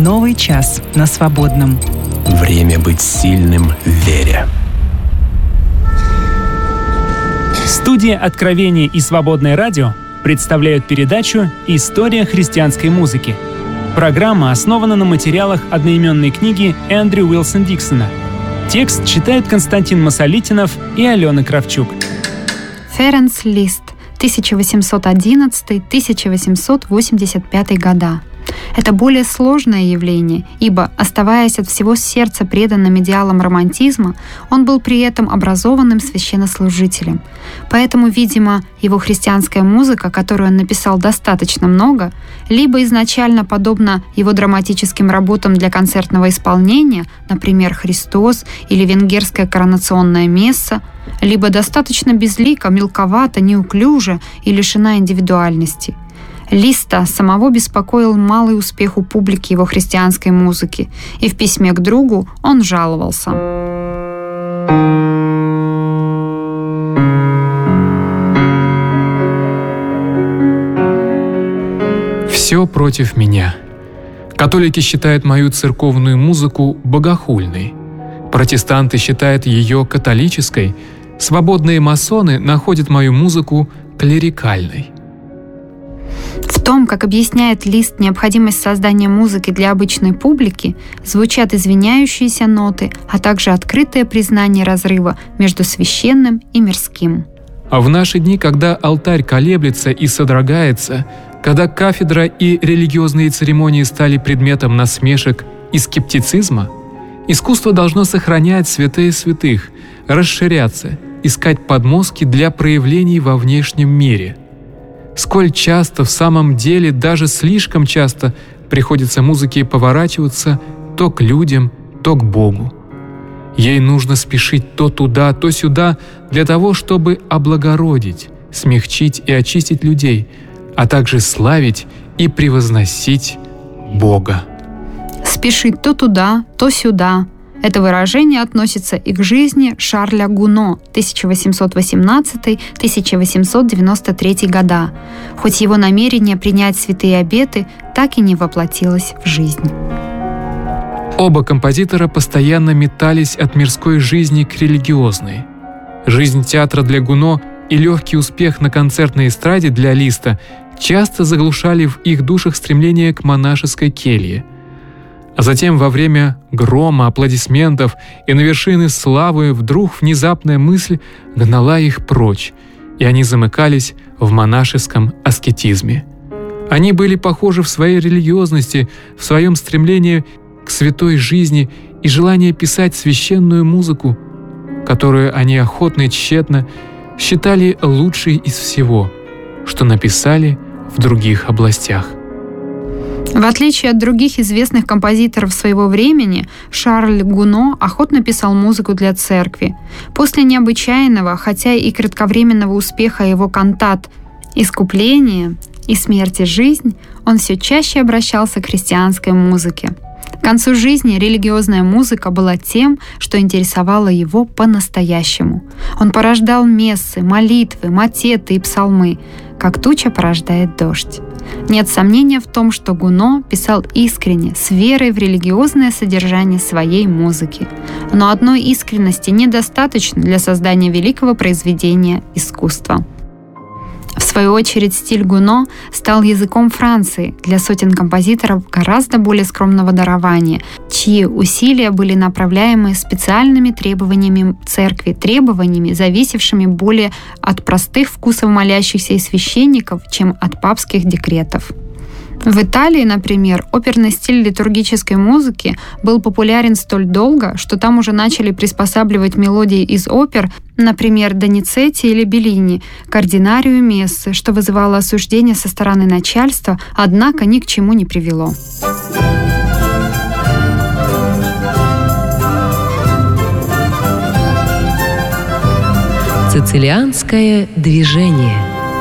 Новый час на свободном. Время быть сильным в вере. Студия «Откровение» и «Свободное радио» представляют передачу «История христианской музыки». Программа основана на материалах одноименной книги Эндрю Уилсон Диксона. Текст читают Константин Масолитинов и Алена Кравчук. Ференц Лист, 1811-1885 года. Это более сложное явление, ибо, оставаясь от всего сердца преданным идеалам романтизма, он был при этом образованным священнослужителем. Поэтому, видимо, его христианская музыка, которую он написал достаточно много, либо изначально подобна его драматическим работам для концертного исполнения, например, «Христос» или «Венгерская коронационная месса», либо достаточно безлика, мелковата, неуклюжа и лишена индивидуальности. Листа самого беспокоил малый успех у публики его христианской музыки, и в письме к другу он жаловался. «Все против меня. Католики считают мою церковную музыку богохульной. Протестанты считают ее католической. Свободные масоны находят мою музыку клерикальной». В том, как объясняет Лист необходимость создания музыки для обычной публики, звучат извиняющиеся ноты, а также открытое признание разрыва между священным и мирским. А в наши дни, когда алтарь колеблется и содрогается, когда кафедра и религиозные церемонии стали предметом насмешек и скептицизма, искусство должно сохранять святые святых, расширяться, искать подмостки для проявлений во внешнем мире. Сколь часто, в самом деле, даже слишком часто приходится музыке поворачиваться то к людям, то к Богу. Ей нужно спешить то туда, то сюда для того, чтобы облагородить, смягчить и очистить людей, а также славить и превозносить Бога. «Спешить то туда, то сюда». Это выражение относится и к жизни Шарля Гуно 1818-1893 года, хоть его намерение принять святые обеты так и не воплотилось в жизнь. Оба композитора постоянно метались от мирской жизни к религиозной. Жизнь театра для Гуно и легкий успех на концертной эстраде для Листа часто заглушали в их душах стремление к монашеской келье. А затем во время грома, аплодисментов и на вершины славы вдруг внезапная мысль гнала их прочь, и они замыкались в монашеском аскетизме. Они были похожи в своей религиозности, в своем стремлении к святой жизни и желании писать священную музыку, которую они охотно и тщетно считали лучшей из всего, что написали в других областях. В отличие от других известных композиторов своего времени, Шарль Гуно охотно писал музыку для церкви. После необычайного, хотя и кратковременного успеха его кантат «Искупление» и «Смерть и жизнь», он все чаще обращался к христианской музыке. К концу жизни религиозная музыка была тем, что интересовало его по-настоящему. Он порождал мессы, молитвы, мотеты и псалмы, как туча порождает дождь. Нет сомнения в том, что Гуно писал искренне, с верой в религиозное содержание своей музыки. Но одной искренности недостаточно для создания великого произведения искусства. В свою очередь, стиль Гуно стал языком Франции для сотен композиторов гораздо более скромного дарования, чьи усилия были направляемы специальными требованиями церкви, требованиями, зависевшими более от простых вкусов молящихся и священников, чем от папских декретов. В Италии, например, оперный стиль литургической музыки был популярен столь долго, что там уже начали приспосабливать мелодии из опер, например, Доницетти или Беллини, к ординарию мессы, что вызывало осуждение со стороны начальства, однако ни к чему не привело. Цицилианское движение.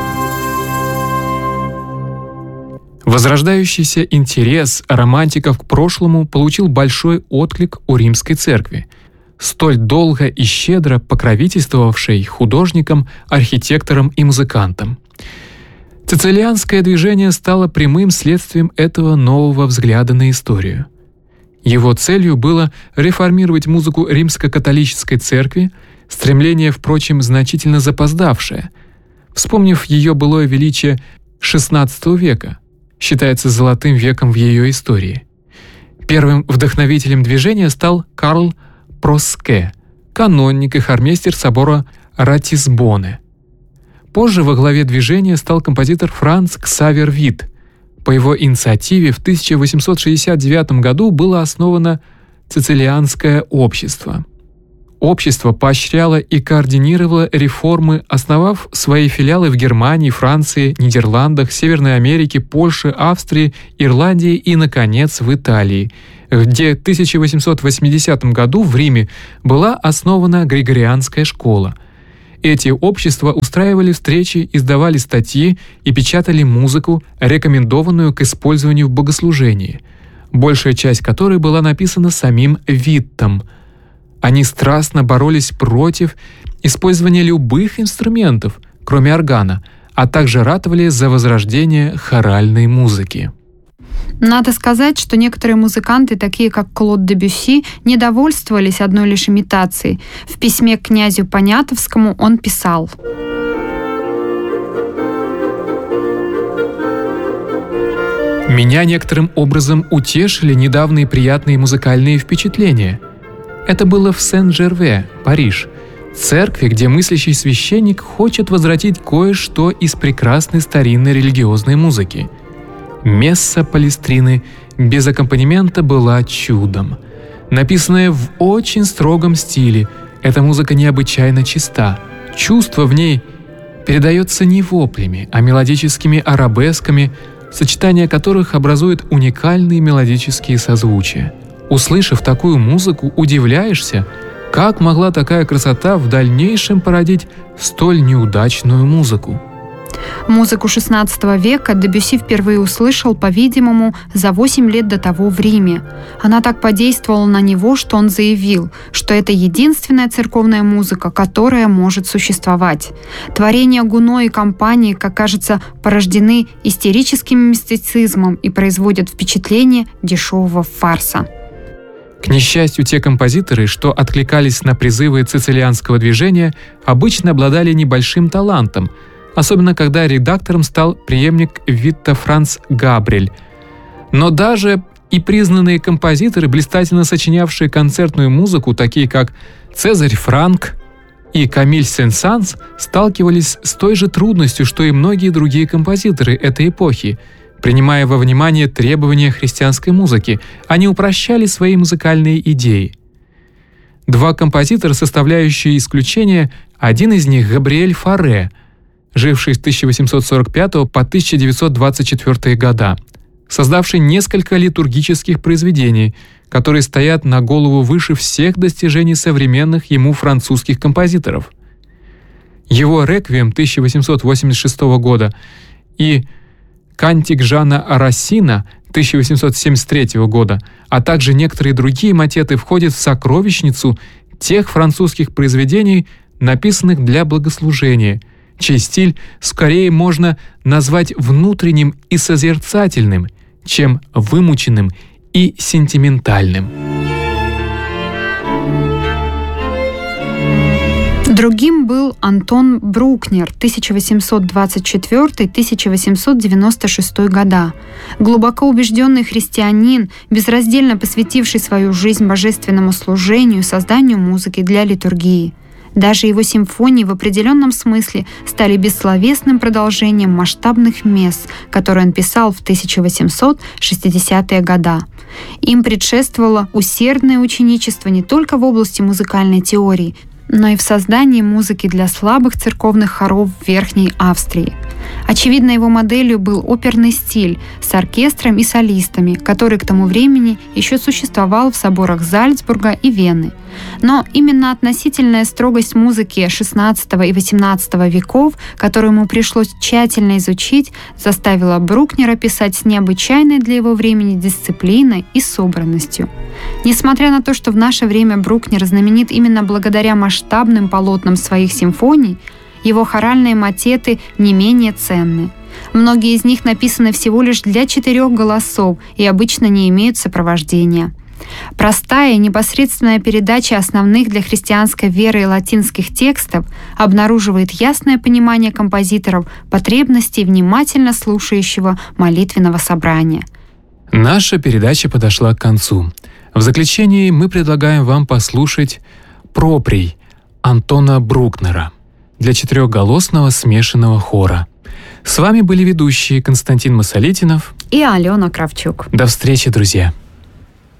Возрождающийся интерес романтиков к прошлому получил большой отклик у Римской церкви, столь долго и щедро покровительствовавшей художникам, архитекторам и музыкантам. Цицилианское движение стало прямым следствием этого нового взгляда на историю. Его целью было реформировать музыку римско-католической церкви, стремление, впрочем, значительно запоздавшее. Вспомнив ее былое величие XVI века, считается золотым веком в ее истории. Первым вдохновителем движения стал Карл Проске, каноник и хормейстер собора Ратисбоне. Позже во главе движения стал композитор Франц Ксавер Вит. По его инициативе в 1869 году было основано Цицилианское общество. Общество поощряло и координировало реформы, основав свои филиалы в Германии, Франции, Нидерландах, Северной Америке, Польше, Австрии, Ирландии и, наконец, в Италии, где в 1880 году в Риме была основана Григорианская школа. Эти общества устраивали встречи, издавали статьи и печатали музыку, рекомендованную к использованию в богослужении, большая часть которой была написана самим Виттом. Они страстно боролись против использования любых инструментов, кроме органа, а также ратовали за возрождение хоральной музыки. Надо сказать, что некоторые музыканты, такие как Клод Дебюсси, не довольствовались одной лишь имитацией. В письме к князю Понятовскому он писал: «Меня некоторым образом утешили недавние приятные музыкальные впечатления. Это было в Сен-Жерве, Париж, церкви, где мыслящий священник хочет возвратить кое-что из прекрасной старинной религиозной музыки. Месса Палестрины без аккомпанемента была чудом. Написанная в очень строгом стиле, эта музыка необычайно чиста. Чувство в ней передается не воплями, а мелодическими арабесками, сочетание которых образует уникальные мелодические созвучия. Услышав такую музыку, удивляешься, как могла такая красота в дальнейшем породить столь неудачную музыку». Музыку XVI века Дебюсси впервые услышал, по-видимому, за 8 лет до того в Риме. Она так подействовала на него, что он заявил, что это единственная церковная музыка, которая может существовать. Творения Гуно и компании, как кажется, порождены истерическим мистицизмом и производят впечатление дешевого фарса. К несчастью, те композиторы, что откликались на призывы цицилианского движения, обычно обладали небольшим талантом, особенно когда редактором стал преемник Витта Франц Габрель. Но даже и признанные композиторы, блистательно сочинявшие концертную музыку, такие как Цезарь Франк и Камиль Сен-Санс, сталкивались с той же трудностью, что и многие другие композиторы этой эпохи. Принимая во внимание требования христианской музыки, они упрощали свои музыкальные идеи. Два композитора, составляющие исключение, один из них — Габриэль Фаре, живший с 1845 по 1924 года, создавший несколько литургических произведений, которые стоят на голову выше всех достижений современных ему французских композиторов. Его «Реквием» 1886 года и «Кантик Жана Рассина» 1873 года, а также некоторые другие мотеты входят в сокровищницу тех французских произведений, написанных для богослужения, чей стиль скорее можно назвать внутренним и созерцательным, чем вымученным и сентиментальным. Другим был Антон Брукнер, 1824-1896 года. Глубоко убежденный христианин, безраздельно посвятивший свою жизнь божественному служению и созданию музыки для литургии. Даже его симфонии в определенном смысле стали бессловесным продолжением масштабных месс, которые он писал в 1860-е годы. Им предшествовало усердное ученичество не только в области музыкальной теории, но и в создании музыки для слабых церковных хоров в Верхней Австрии. Очевидно, его моделью был оперный стиль с оркестром и солистами, который к тому времени еще существовал в соборах Зальцбурга и Вены. Но именно относительная строгость музыки XVI и XVIII веков, которую ему пришлось тщательно изучить, заставила Брукнера писать с необычайной для его времени дисциплиной и собранностью. Несмотря на то, что в наше время Брукнер знаменит именно благодаря масштабным полотнам своих симфоний, его хоральные мотеты не менее ценны. Многие из них написаны всего лишь для 4 голосов и обычно не имеют сопровождения. Простая и непосредственная передача основных для христианской веры латинских текстов обнаруживает ясное понимание композиторов потребностей внимательно слушающего молитвенного собрания. Наша передача подошла к концу. В заключении мы предлагаем вам послушать «Проприй» Антона Брукнера для четырехголосного смешанного хора. С вами были ведущие Константин Масолитинов и Алена Кравчук. До встречи, друзья!